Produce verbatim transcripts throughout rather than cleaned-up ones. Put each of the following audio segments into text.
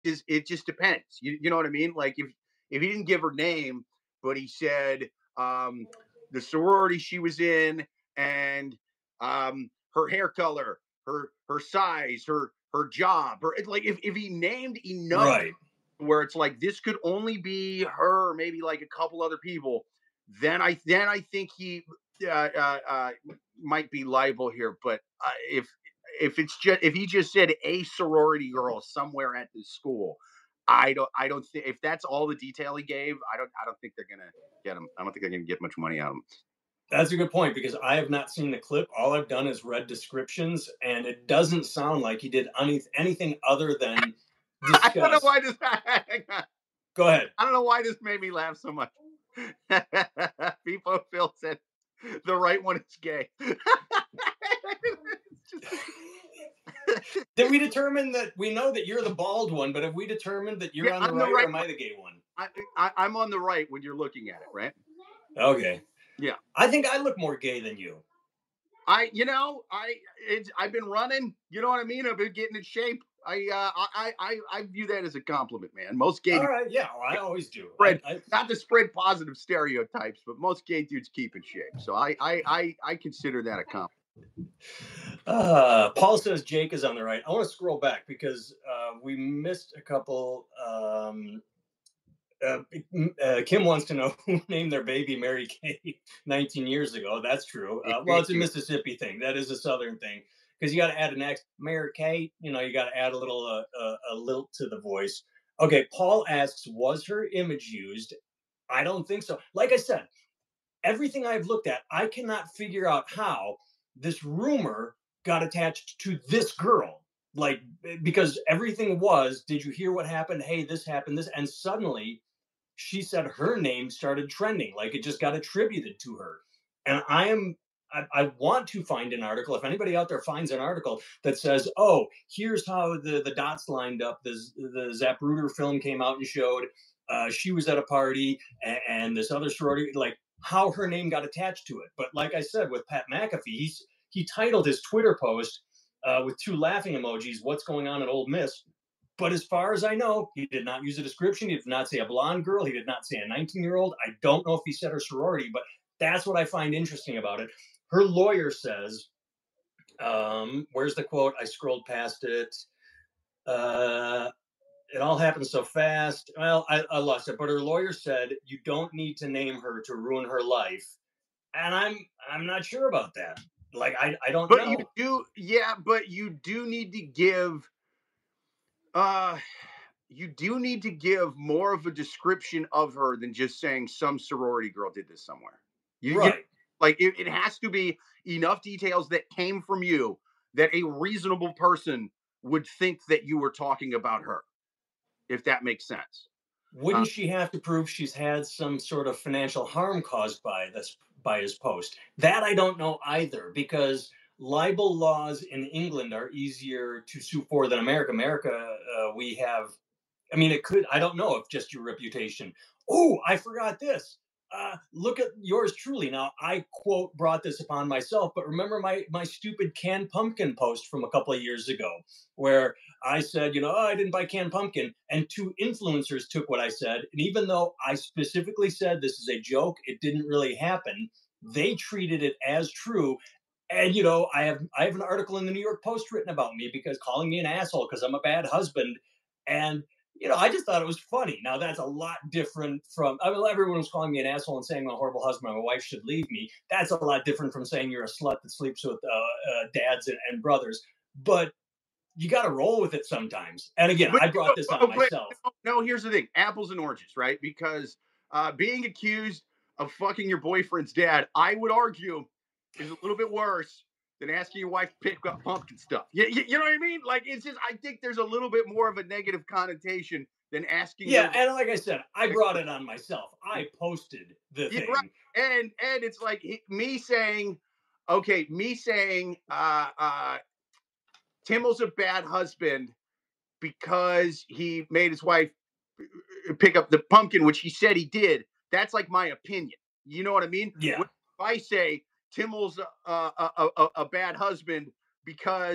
just it just depends. You you know what I mean? Like if if he didn't give her name, but he said um, the sorority she was in and um, her hair color, her her size, her her job, or like if if he named enough Right. where it's like this could only be her, or maybe like a couple other people, then I then I think he uh, uh, uh, might be liable here. But uh, if if it's just if he just said a sorority girl somewhere at this school, I don't I don't think if that's all the detail he gave, I don't I don't think they're gonna get him. I don't think they're gonna get much money out of him. That's a good point because I have not seen the clip. All I've done is read descriptions, and it doesn't sound like he did any, anything other than I don't know discuss. why this. Hang on. Go ahead. I don't know why this made me laugh so much. People Phil said the right one is gay. Did we determine that we know that you're the bald one, but have we determined that you're Yeah, on the I'm the right, or right am one. I the gay one? I, I, I'm on the right when you're looking at it, right? Okay. Yeah. I think I look more gay than you. I, you know, I, it's, I've been running. You know what I mean? I've been getting in shape. I, uh, I, I, I view that as a compliment, man. Most gay All dudes right. Yeah, well, I always do. I, spread, I, not to spread positive stereotypes, but most gay dudes keep in shape. So I, I, I, I consider that a compliment. Uh, Paul says Jake is on the right. I want to scroll back because uh, we missed a couple. Um, uh, uh, Kim wants to know who named their baby Mary Kay nineteen years ago. That's true. Uh, well, it's a Mississippi thing. That is a Southern thing because you got to add an X. Mary Kay, you know, you got to add a little uh, uh, a lilt to the voice. Okay, Paul asks, was her image used? I don't think so. Like I said, everything I've looked at, I cannot figure out how this rumor got attached to this girl. Like, because everything was, did you hear what happened? Hey, this happened, this. And suddenly she said her name started trending. Like it just got attributed to her. And I am, I, I want to find an article. If anybody out there finds an article that says, oh, here's how the, the dots lined up. The, the Zapruder film came out and showed uh, she was at a party and, and this other sorority, like, how her name got attached to it. But like I said, with Pat McAfee, he's, he titled his Twitter post uh, with two laughing emojis, "What's going on at Ole Miss?" But as far as I know, he did not use a description. He did not say a blonde girl. He did not say a nineteen year old. I don't know if he said her sorority, but that's what I find interesting about it. Her lawyer says, um, where's the quote? I scrolled past it. Uh, it all happened so fast. Well, I, I lost it. But her lawyer said you don't need to name her to ruin her life, and I'm I'm not sure about that. Like I I don't But you know. do, yeah, but you do need to give, uh, you do need to give more of a description of her than just saying some sorority girl did this somewhere. You, you Right. like it, it has to be enough details that came from you that a reasonable person would think that you were talking about her, if that makes sense. Uh, Wouldn't she have to prove she's had some sort of financial harm caused by this by his post? That I don't know either, because libel laws in England are easier to sue for than America. America, uh, we have. I mean, it could. I don't know if just your reputation. Oh, I forgot this. Uh, look at yours truly. Now, I quote brought this upon myself, but remember my my stupid canned pumpkin post from a couple of years ago, where I said, you know, oh, I didn't buy canned pumpkin, and two influencers took what I said, and even though I specifically said this is a joke, it didn't really happen. They treated it as true, and you know, I have I have an article in the New York Post written about me because calling me an asshole because I'm a bad husband, and you know, I just thought it was funny. Now that's a lot different from. I mean, everyone was calling me an asshole and saying I'm a horrible husband. My wife should leave me. That's a lot different from saying you're a slut that sleeps with uh, uh, dads and, and brothers. But you got to roll with it sometimes. And again, but, I brought this on oh, but myself. no, no, here's the thing: apples and oranges, right? Because uh, being accused of fucking your boyfriend's dad, I would argue, is a little bit worse than asking your wife to pick up pumpkin stuff. You, you, you know what I mean? Like it's just, I think there's a little bit more of a negative connotation than asking your. Yeah, and like I said, I brought it on myself. I posted the Yeah, right. thing. And and it's like he, me saying, okay, me saying, uh, uh, Timmel's a bad husband because he made his wife pick up the pumpkin, which he said he did. That's like my opinion. You know what I mean? Yeah. When, if I say Timmel's a, a, a, a, a bad husband because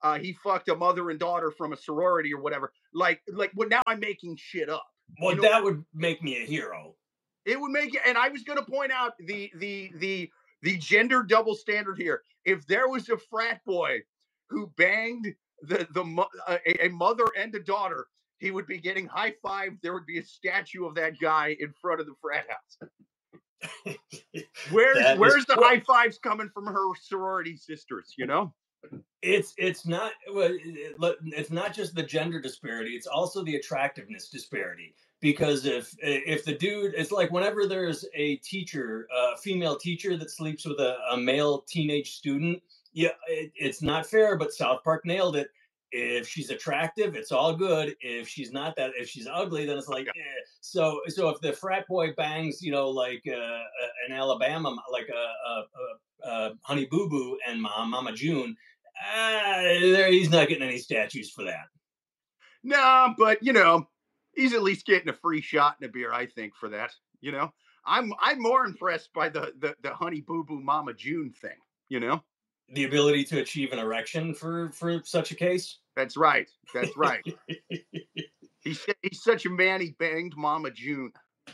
uh, he fucked a mother and daughter from a sorority or whatever. Like, like, well, now I'm making shit up. Well, You know, that would make me a hero. it would make it. And I was going to point out the the the the gender double standard here. If there was a frat boy who banged the the uh, a, a mother and a daughter, he would be getting high fived. There would be a statue of that guy in front of the frat house. Where's That where's is, the well, high fives coming from her sorority sisters? You know. it's it's not well, it- it- it's not just the gender disparity, it's also the attractiveness disparity. Because if if the dude, it's like whenever there's a teacher, a female teacher that sleeps with a, a male teenage student, yeah, it, it's not fair. But South Park nailed it. If she's attractive, it's all good. If she's not that, if she's ugly, then it's like, eh. So so if the frat boy bangs, you know, like uh, uh, an Alabama, like a, a, a, a Honey Boo Boo and Mama June, uh, he's not getting any statues for that. No, but you know, he's at least getting a free shot in a beer, I think, for that. You know, I'm I'm more impressed by the the, the Honey Boo Boo Mama June thing. You know, The ability to achieve an erection for for such a case. that's right. That's right. He's he's such a man. He banged Mama June.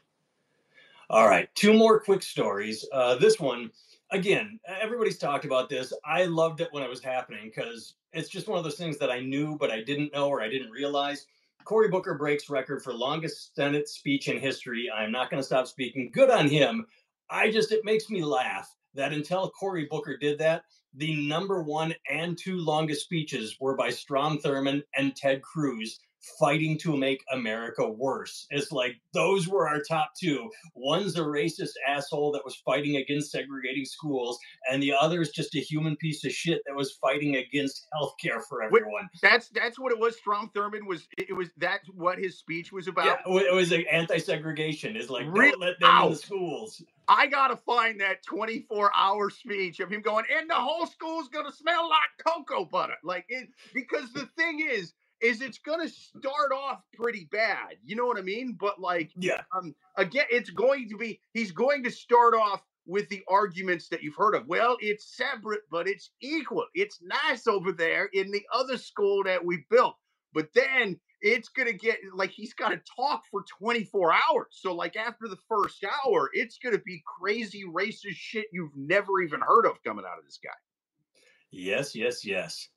All right, two more quick stories. Uh, this one, again, everybody's talked about this. I loved it when it was happening because it's just one of those things that I knew but I didn't know or I didn't realize. Cory Booker breaks record for longest Senate speech in history. I'm not going to stop speaking. Good on him. I just, it makes me laugh that until Cory Booker did that, the number one and two longest speeches were by Strom Thurmond and Ted Cruz fighting to make America worse. It's like those were our top two. One's a racist asshole that was fighting against segregating schools, and the other's just a human piece of shit that was fighting against healthcare for everyone. Wait, that's that's what it was. Strom Thurmond was. It was that's what his speech was about. Yeah, it was like anti-segregation. It's like Really? don't let them Ow. in the schools. I gotta find that twenty-four hour speech of him going, and the whole school's gonna smell like cocoa butter. Like it, because the thing is, is it's gonna start off pretty bad. You know what I mean? But like, Yeah. um, again, it's going to be. He's going to start off with the arguments that you've heard of. Well, it's separate, but it's equal. It's nice over there in the other school that we built. But then it's gonna get like he's got to talk for twenty-four hours. So like after the first hour, it's gonna be crazy racist shit you've never even heard of coming out of this guy. Yes, yes, yes.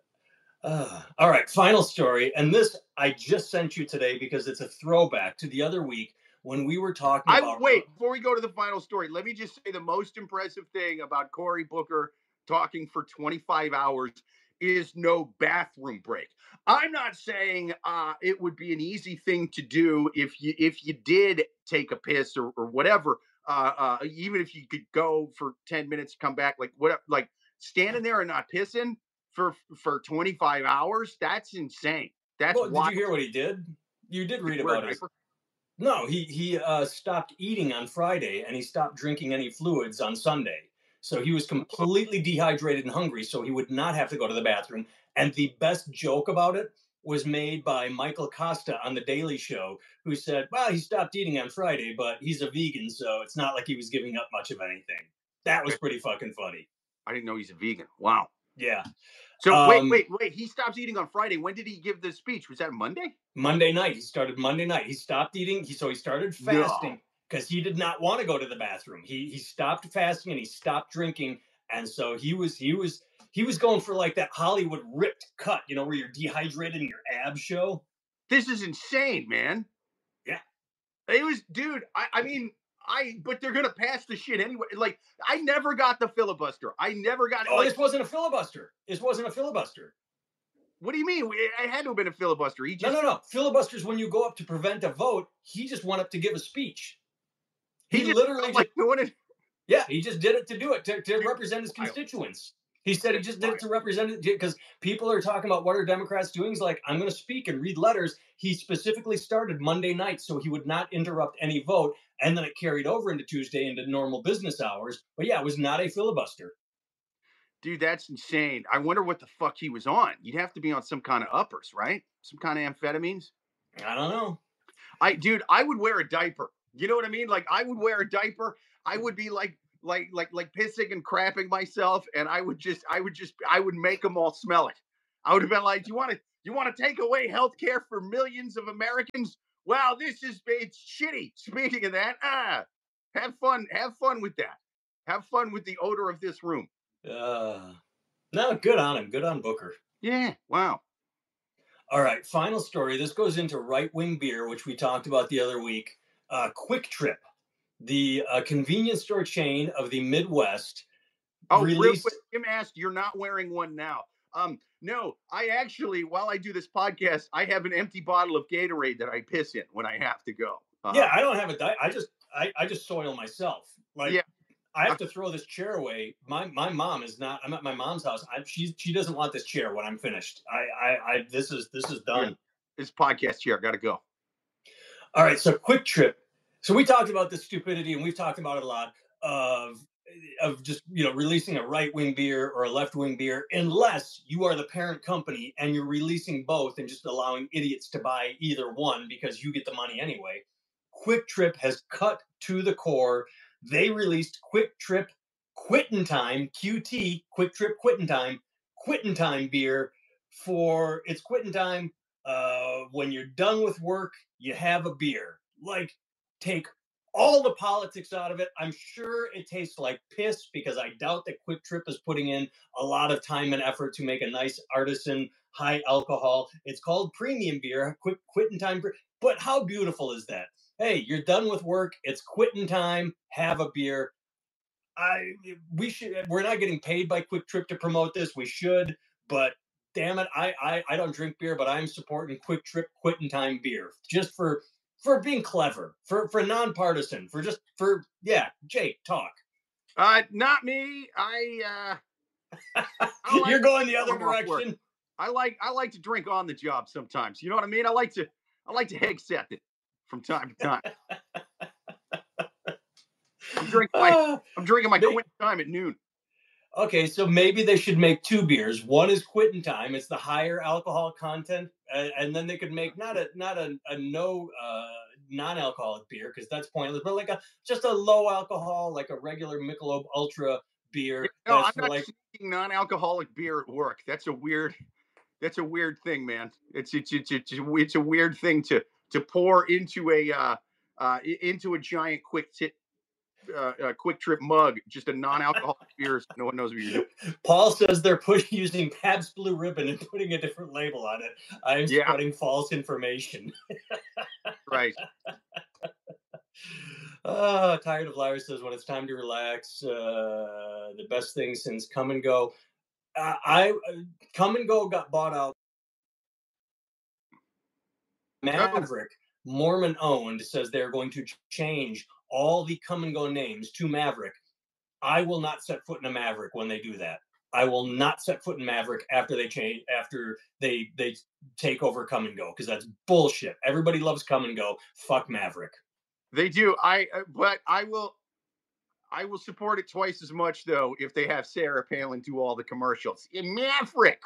Uh, all right, final story. And this I just sent you today because it's a throwback to the other week when we were talking I about. wait before we go to the final story. Let me just say the most impressive thing about Cory Booker talking for twenty-five hours is no bathroom break. I'm not saying uh, it would be an easy thing to do if you if you did take a piss or, or whatever. Uh, uh, even if you could go for ten minutes, come back, like what, like standing there and not pissing for for twenty-five hours. That's insane. That's Well, did wild. you hear what he did? You did read Did you wear a about it. diaper? No, he he uh, stopped eating on Friday and he stopped drinking any fluids on Sunday. So he was completely dehydrated and hungry, so he would not have to go to the bathroom. And the best joke about it was made by Michael Costa on The Daily Show, who said, well, he stopped eating on Friday, but he's a vegan, so it's not like he was giving up much of anything. That was pretty fucking funny. I didn't know he's a vegan. Wow. Yeah. So Um, wait, wait, wait. He stops eating on Friday. When did he give the speech? Was that Monday? Monday night. He started Monday night. He stopped eating. He so he started No. fasting because he did not want to go to the bathroom. He he stopped fasting and he stopped drinking. And so he was he was he was going for like that Hollywood ripped cut, you know, where you're dehydrated and your abs show. This is insane, man. Yeah. It was, dude. I, I mean, I. But they're gonna pass the shit anyway. Like, I never got the filibuster. I never got. Oh, like, this wasn't a filibuster. This wasn't a filibuster. what do you mean? It had to have been a filibuster. He just. No, no, no. Filibusters when you go up to prevent a vote. He just went up to give a speech. He, He just literally felt like doing it. Yeah, he just did it to do it, to, to represent his Wild. constituents. He said he just did it to represent it because people are talking about what are Democrats doing. He's like, I'm going to speak and read letters. He specifically started Monday night so he would not interrupt any vote. And then it carried over into Tuesday into normal business hours. But yeah, it was not a filibuster. Dude, that's insane. I wonder what the fuck he was on. You'd have to be on some kind of uppers, right? Some kind of amphetamines. I don't know. I, dude, I would wear a diaper. You know what I mean? Like, I would wear a diaper. I would be like, like, like, like pissing and crapping myself, and I would just, I would just, I would make them all smell it. I would have been like, "You want to you want to take away health care for millions of Americans? Wow, this is it's shitty." Speaking of that, ah, have fun. Have fun with that. Have fun with the odor of this room. Uh, no, good on him. Good on Booker. Yeah. Wow. All right, final story. This goes into Right Wing Beer, which we talked about the other week. Uh, Quick Trip, the uh, convenience store chain of the Midwest, Oh, released. Real quick, Jim asked, "You're not wearing one now." Um, no, I actually, while I do this podcast, I have an empty bottle of Gatorade that I piss in when I have to go. Uh, yeah, I don't have a diet. I just, I, I just soil myself. Like, yeah. I have to throw this chair away. My my mom is not. I'm at my mom's house. I, she she doesn't want this chair when I'm finished. I I, I this is this is done. Yeah. This podcast chair got to go. All right. So Quick Trip. So we talked about this stupidity, and we've talked about it a lot of of just you know releasing a right wing beer or a left wing beer, unless you are the parent company and you're releasing both and just allowing idiots to buy either one because you get the money anyway. Quick Trip has cut to the core. They released Quick Trip Quittin' Time, Q T, Quick Trip Quittin' Time, Quittin' Time beer for it's Quittin' Time. Uh, when you're done with work, you have a beer. Like, take all the politics out of it. I'm sure it tastes like piss because I doubt that Quick Trip is putting in a lot of time and effort to make a nice artisan, high alcohol. It's called premium beer, Quick Quittin' Time beer. But how beautiful is that? Hey, you're done with work. It's quitting time. Have a beer. I we should. We're not getting paid by Quick Trip to promote this. We should, but damn it, I I, I don't drink beer, but I'm supporting Quick Trip Quitting Time beer just for for being clever, for for nonpartisan, for just for yeah. Jake, talk. Uh, not me. I. uh I like You're going the other direction. I like I like to drink on the job sometimes. You know what I mean? I like to I like to accept it from time to time. I'm drinking my, uh, I'm drinking my they, quitting time at noon. Okay, so maybe they should make two beers. One is quitting time; it's the higher alcohol content, uh, and then they could make not a not a, a no uh, non-alcoholic beer because that's pointless, but like a just a low alcohol, like a regular Michelob Ultra beer. No, I'm not like drinking non-alcoholic beer at work. That's a weird. That's a weird thing, man. It's it's it's it's, it's a weird thing to to pour into a uh, uh, into a giant quick tip. Uh, uh, Quick Trip mug, just a non-alcoholic beer. So no one knows what you're doing. Paul says they're putting using Pabst Blue Ribbon and putting a different label on it. I'm yeah. spreading false information. Right. Oh, Tired of Liars says when it's time to relax, uh, the best thing since Come and Go. Uh, I uh, Come and Go got bought out. Maverick, Mormon owned, says they're going to change all the Come and Go names to Maverick. I will not set foot in a Maverick when they do that. I will not set foot in Maverick after they change after they they take over Come and Go because that's bullshit. Everybody loves Come and Go. Fuck Maverick. They do. I but I will I will support it twice as much though if they have Sarah Palin do all the commercials. In Maverick.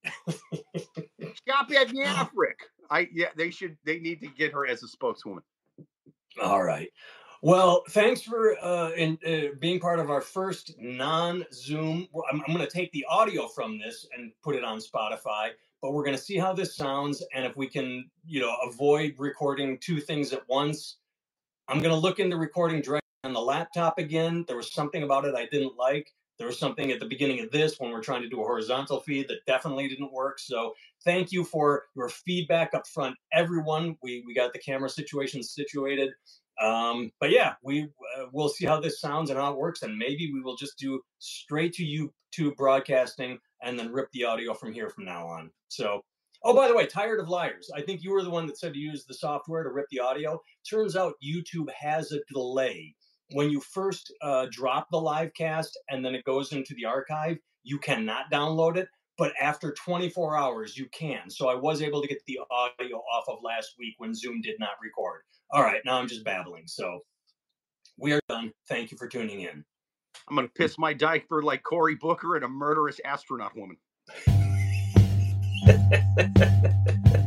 Stop at Maverick. I yeah, they should they need to get her as a spokeswoman. All right. Well, thanks for uh, in, uh, being part of our first non-Zoom. I'm, I'm going to take the audio from this and put it on Spotify, but we're going to see how this sounds and if we can, you know, avoid recording two things at once. I'm going to look into recording directly on the laptop again. There was something about it I didn't like. There was something at the beginning of this when we're trying to do a horizontal feed that definitely didn't work. So thank you for your feedback up front, everyone. We we got the camera situation situated. Um, but yeah, we uh, we'll see how this sounds and how it works, and maybe we will just do straight to YouTube broadcasting and then rip the audio from here from now on. So, oh, by the way, Tired of Liars. I think you were the one that said to use the software to rip the audio. Turns out YouTube has a delay. When you first uh, drop the live cast and then it goes into the archive, you cannot download it. But after twenty-four hours, you can. So I was able to get the audio off of last week when Zoom did not record. All right, now I'm just babbling. So we are done. Thank you for tuning in. I'm going to piss my diaper like Cory Booker and a murderous astronaut woman.